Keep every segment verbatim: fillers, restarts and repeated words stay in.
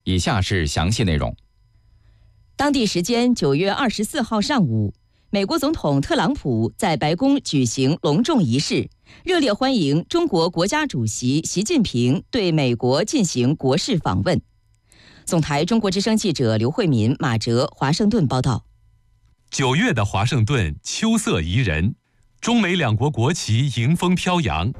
以下是详细内容。 当地时间九月二十四号上午，美国总统特朗普在白宫举行隆重仪式，热烈欢迎中国国家主席习近平对美国进行国事访问。总台中国之声记者刘慧敏、马哲华盛顿报道。 九月的华盛顿秋色宜人，中美两国国旗迎风飘扬。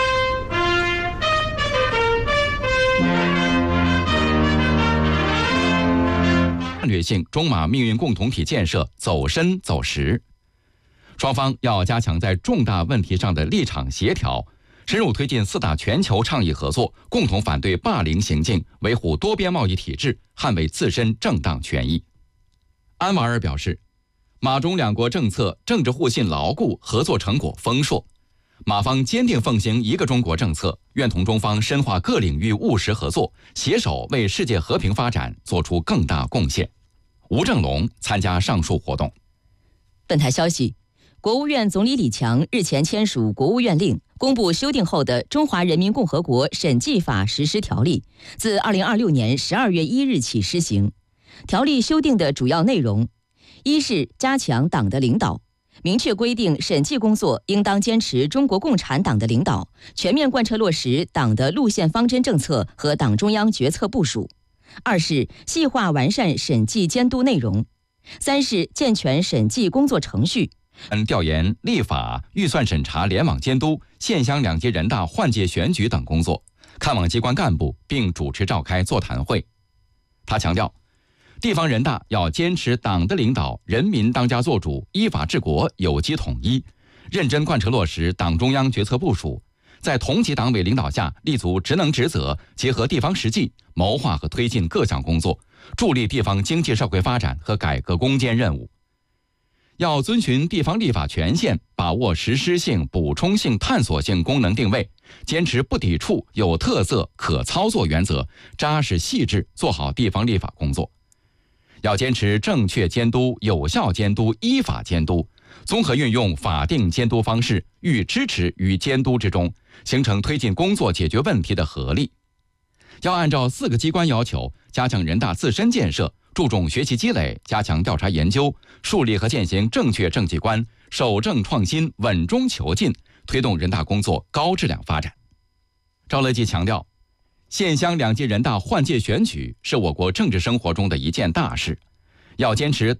战略性中马命运共同体建设走深走实，双方要加强在重大问题上的立场协调，深入推进四大全球倡议合作，共同反对霸凌行径，维护多边贸易体制，捍卫自身正当权益。安瓦尔表示，马中两国政策政治互信牢固，合作成果丰硕。马方坚定奉行一个中国政策，愿同中方深化各领域务实合作，携手为世界和平发展做出更大贡献。吴正龙参加上述活动。 本台消息，国务院总理李强日前签署国务院令，公布修订后的《中华人民共和国审计法实施条例》，自二零二六年十二月一日起施行。条例修订的主要内容，一是加强党的领导，明确规定审计工作应当坚持中国共产党的领导，全面贯彻落实党的路线方针政策和党中央决策部署；二是细化完善审计监督内容；三是健全审计工作程序。 嗯，调研、立法、预算审查联网监督、县乡两级人大换届选举等工作，看望机关干部，并主持召开座谈会。他强调，地方人大要坚持党的领导，人民当家作主，依法治国，有机统一，认真贯彻落实党中央决策部署，在同级党委领导下立足职能职责，结合地方实际，谋划和推进各项工作，助力地方经济社会发展和改革攻坚任务。要遵循地方立法权限，把握实施性、补充性、探索性功能定位，坚持不抵触、有特色、可操作原则，扎实细致做好地方立法工作。要坚持正确监督、有效监督、依法监督，综合运用法定监督方式，寓支持于监督之中，形成推进工作解决问题的合力。要按照四个机关要求，加强人大自身建设，注重学习积累，加强调查研究，树立和践行正确政绩观，守正创新，稳中求进，推动人大工作高质量发展。赵乐际强调，县乡两级人大换届选举是我国政治生活中的一件大事，要坚持